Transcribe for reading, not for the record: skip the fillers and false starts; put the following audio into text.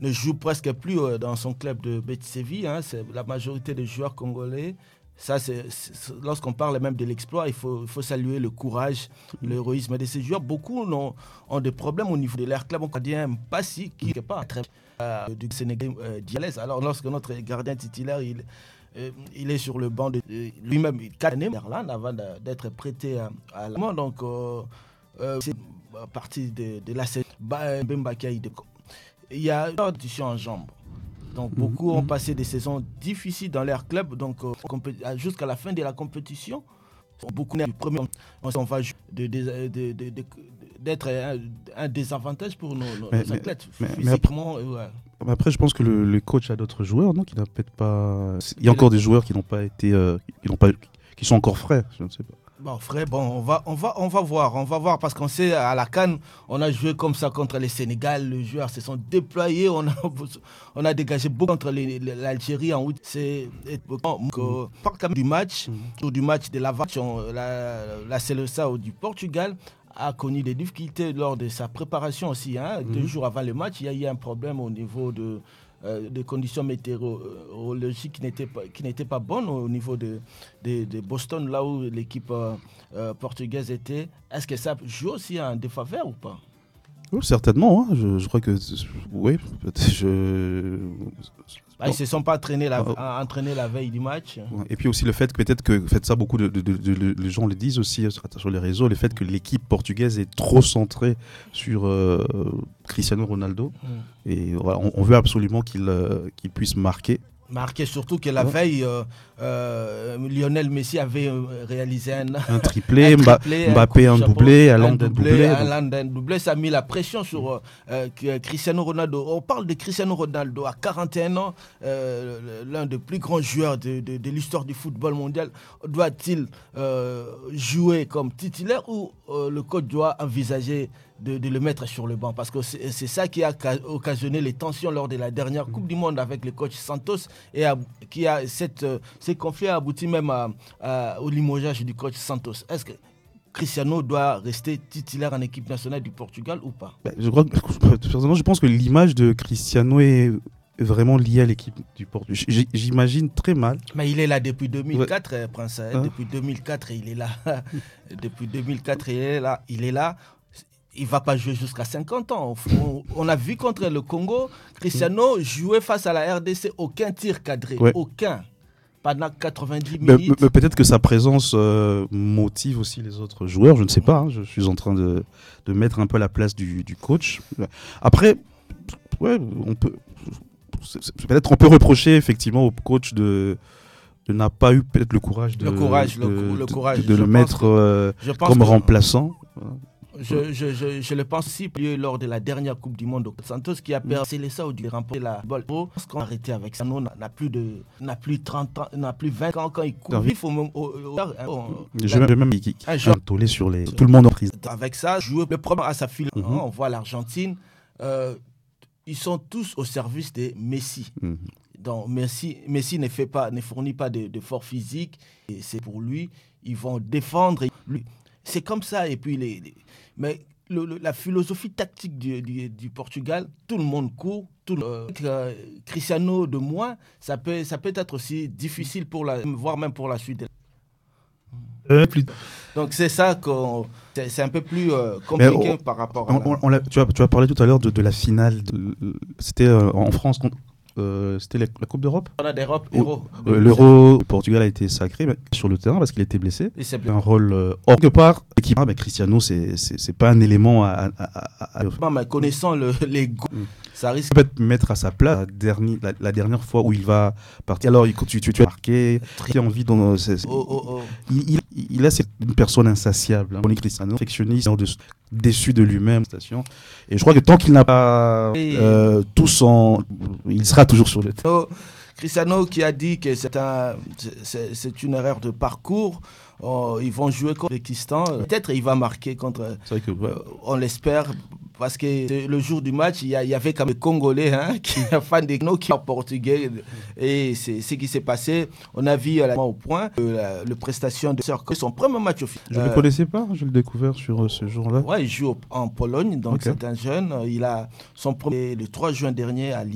ne joue presque plus dans son club de Betis Séville. Hein, c'est la majorité des joueurs congolais. Ça, lorsqu'on parle même de l'exploit, il faut saluer le courage, l'héroïsme de ces joueurs. Beaucoup ont des problèmes au niveau de leur club. On dit Mpassi, qui n'est pas très du Sénégal Dialès. Alors, lorsque notre gardien titulaire, il est sur le banc de lui-même, 4 années avant d'être prêté à l'Allemand. Donc, c'est partie de la Bembakai. Il y a une audition en jambes. Donc beaucoup ont passé des saisons difficiles dans leur club, donc jusqu'à la fin de la compétition. Beaucoup du premier, on va d'être un désavantage pour nos athlètes. Physiquement, après, je pense que le coach a d'autres joueurs, non, qui n'a peut-être pas. Il y a encore des joueurs qui n'ont pas été, qui sont encore frais. Je ne sais pas. Bon, frère, on va voir, parce qu'on sait, à la CAN, on a joué comme ça contre le Sénégal, les joueurs se sont déployés, on a dégagé beaucoup contre l'Algérie en août. C'est parle quand même du match de l'avant, la Seleção du Portugal a connu des difficultés lors de sa préparation aussi. 2 jours avant le match, il y a eu un problème au niveau des conditions météorologiques qui n'étaient pas bonnes au niveau de Boston, là où l'équipe portugaise était. Est-ce que ça joue aussi en défaveur ou pas? Oui, certainement. Hein. Je crois que oui. Ils ne se sont pas entraînés la veille du match. Et puis aussi le fait que peut-être que ça, beaucoup de les gens le disent aussi sur les réseaux, le fait que l'équipe portugaise est trop centrée sur Cristiano Ronaldo. Et voilà, on veut absolument qu'il puisse marquer. Surtout que la veille, Lionel Messi avait réalisé un triplé, Mbappé un doublé, Haaland un doublé. Ça a mis la pression sur Cristiano Ronaldo. On parle de Cristiano Ronaldo à 41 ans, l'un des plus grands joueurs de l'histoire du football mondial. Doit-il jouer comme titulaire ou le coach doit envisager de le mettre sur le banc? Parce que c'est ça qui a occasionné les tensions lors de la dernière Coupe du Monde avec le coach Santos et ces conflits a abouti même au limogeage du coach Santos. Est-ce que Cristiano doit rester titulaire en équipe nationale du Portugal ou pas? Je pense que l'image de Cristiano est vraiment lié à l'équipe du Portugal. J'imagine très mal. Mais il est là depuis 2004, Prince. Depuis 2004, il est là. Depuis 2004, il est là. Il ne va pas jouer jusqu'à 50 ans. On a vu contre le Congo, Cristiano jouer face à la RDC, aucun tir cadré. Ouais. Aucun. Pendant 90 minutes. Mais peut-être que sa présence motive aussi les autres joueurs. Je ne sais pas. Hein. Je suis en train de mettre un peu la place du coach. Après, ouais, on peut reprocher effectivement au coach de n'a pas eu peut-être le courage de le mettre comme remplaçant. Je le pense aussi lors de la dernière Coupe du Monde. Santos qui a percé les Saoudiens, remporté la balle. Parce qu'on a arrêté avec ça, n'a plus 30 ans, n'a plus 20 ans quand il court. Il faut même. Un tollé sur les. Tout le monde en prise. Avec ça, jouer le premier à sa file. On voit l'Argentine. Ils sont tous au service de Messi. Donc Messi ne fournit pas d'effort physique. Et c'est pour lui. Ils vont défendre. C'est comme ça. Et puis mais la philosophie tactique du Portugal, tout le monde court. Cristiano de moins, ça peut être aussi difficile voire même pour la suite. Donc c'est ça c'est un peu plus compliqué par rapport à tu as parlé tout à l'heure de la finale. C'était en France contre. C'était la Coupe d'Europe. d'Europe, l'Euro, le Portugal a été sacré sur le terrain parce qu'il était blessé. Un rôle hors de part. Cristiano, c'est pas un élément à mais connaissant les goûts, ça risque peut-être mettre à sa place la dernière fois où il va partir. Alors tu as marqué, tu as envie il a une personne insatiable. On est Cristiano, perfectionniste, déçu de lui-même. Et je crois que tant qu'il n'a pas il sera toujours sur le terrain. Cristiano qui a dit que c'est une erreur de parcours. Ils vont jouer contre l'Uzbékistan. Peut-être il va marquer contre. On l'espère. Parce que le jour du match, il y avait comme des Congolais qui sont fans des Gno qui sont portugais. Et c'est ce qui s'est passé. On a vu au point la prestation de son premier match officiel. Je ne le connaissais pas, je l'ai découvert sur ce jour-là. Ouais, il joue en Pologne, donc c'est un jeune. Il a son premier le 3 juin dernier à Lille.